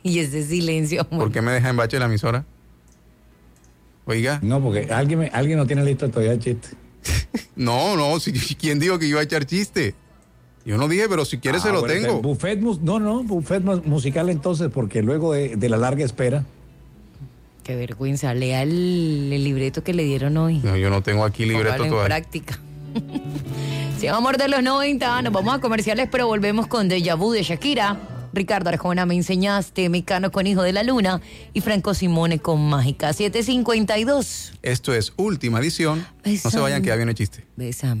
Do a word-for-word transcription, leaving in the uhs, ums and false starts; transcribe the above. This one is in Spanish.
Y ese silencio. Amor. ¿Por qué me deja en bache la emisora? Oiga. No, porque alguien, me, alguien no tiene listo todavía el chiste. No, no, si, ¿quién dijo que iba a echar chiste? Yo no dije, pero si quieres Ah, se lo bueno, tengo. Buffet, no, no, buffet musical entonces, porque luego de, de la larga espera. Qué vergüenza, lea el, el libreto que le dieron hoy. No, yo no tengo aquí libreto Póngalo en todavía. práctica. Sí, amor de los noventa, nos vamos a comerciales, pero volvemos con Deja Vu de Shakira. Ricardo Arjona, Me Enseñaste, Mecano con Hijo de la Luna y Franco Simone con Mágica. siete cincuenta y dos. Esto es Última Edición. Bésame. No se vayan, que ya viene el chiste. Bésame.